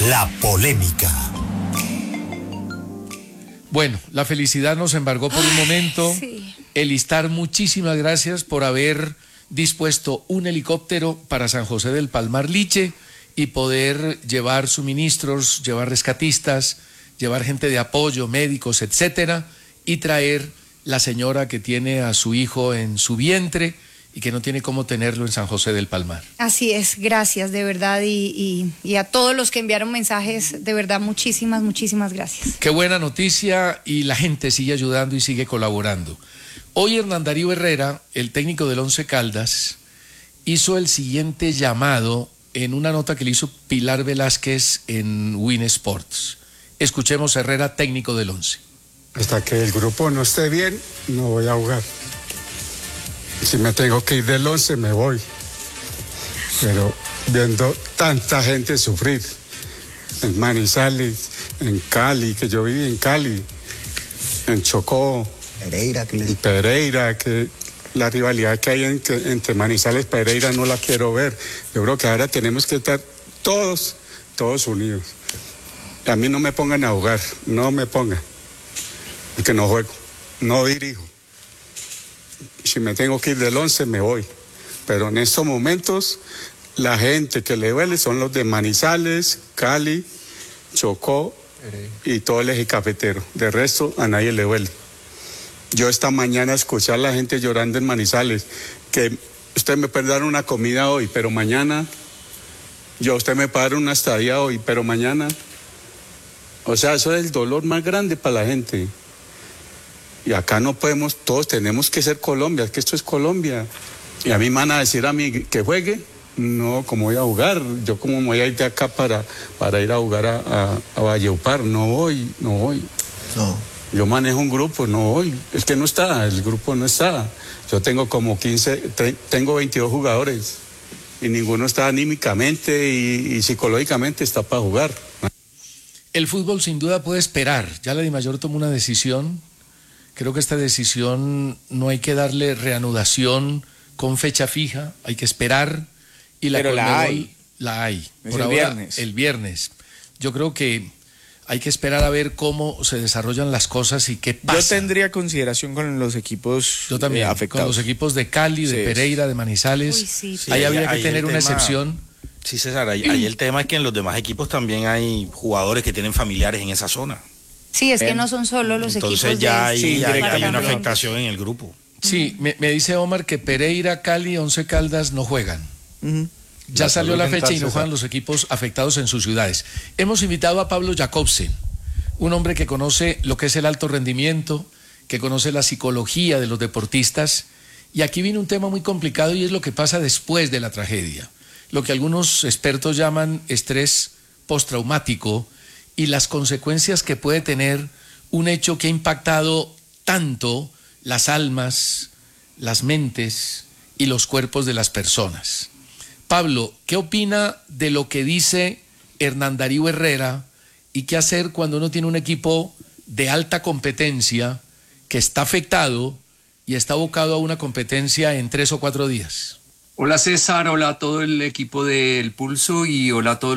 La polémica. Bueno, la felicidad nos embargó por un momento. Sí. Elistar, muchísimas gracias por haber dispuesto un helicóptero para San José del Palmar Liche y poder llevar suministros, llevar rescatistas, llevar gente de apoyo, médicos, etcétera, y traer la señora que tiene a su hijo en su vientre y que no tiene cómo tenerlo en San José del Palmar. Así es, gracias de verdad y a todos los que enviaron mensajes, de verdad muchísimas gracias. Qué buena noticia y la gente sigue ayudando y sigue colaborando. Hoy Hernán Darío Herrera, el técnico del Once Caldas, hizo el siguiente llamado en una nota que le hizo Pilar Velázquez en Win Sports. Escuchemos a Herrera, técnico del Once. Hasta que el grupo no esté bien, no voy a jugar. Si me tengo que ir del Once, me voy. Pero viendo tanta gente sufrir, en Manizales, en Cali, que yo viví en Cali, en Chocó, Pereira, que la rivalidad que hay entre Manizales y Pereira no la quiero ver. Yo creo que ahora tenemos que estar todos unidos. A mí no me pongan a jugar, no me pongan, porque no juego, no dirijo. Si me tengo que ir del Once, me voy. Pero en estos momentos, la gente que le duele son los de Manizales, Cali, Chocó y todo el eje cafetero. De resto, a nadie le duele. Yo esta mañana escuché a la gente llorando en Manizales, que usted me puede dar una comida hoy, pero mañana, usted me puede dar una estadía hoy, pero mañana. O sea, eso es el dolor más grande para la gente. Y acá no podemos, todos tenemos que ser Colombia, es que esto es Colombia. Y a mí me van a decir a mí que juegue, no, ¿cómo voy a jugar? Yo como me voy a ir de acá para ir a jugar a Valledupar, no voy. No. Yo manejo un grupo, no voy, es que no está, el grupo no está. Yo tengo como 22 jugadores y ninguno está anímicamente y psicológicamente está para jugar. El fútbol sin duda puede esperar, ya la DIMAYOR tomó una decisión. Creo que esta decisión no hay que darle reanudación con fecha fija, hay que esperar. Pero la hay. La hay. Es el viernes. El viernes. Yo creo que hay que esperar a ver cómo se desarrollan las cosas y qué pasa. Yo tendría consideración con los equipos Yo también, afectados. con los equipos de Cali, de Pereira, de Manizales. Uy, sí. Ahí habría que tener una excepción. Sí, César, ahí el tema es que en los demás equipos también hay jugadores que tienen familiares en esa zona. Sí, es que no son solo los equipos. Entonces ya hay una también. afectación en el grupo. Sí, me dice Omar que Pereira, Cali, Once Caldas no juegan. Ya salió la fecha y no juegan los equipos afectados en sus ciudades. Hemos invitado a Pablo Jacobsen, un hombre que conoce lo que es el alto rendimiento, que conoce la psicología de los deportistas. Y aquí viene un tema muy complicado y es lo que pasa después de la tragedia. Lo que algunos expertos llaman estrés postraumático y las consecuencias que puede tener un hecho que ha impactado tanto las almas, las mentes y los cuerpos de las personas. Pablo, ¿qué opina de lo que dice Hernán Darío Herrera y qué hacer cuando uno tiene un equipo de alta competencia que está afectado y está abocado a una competencia en 3 o 4 días? Hola César, hola a todo el equipo del Pulso y hola a todos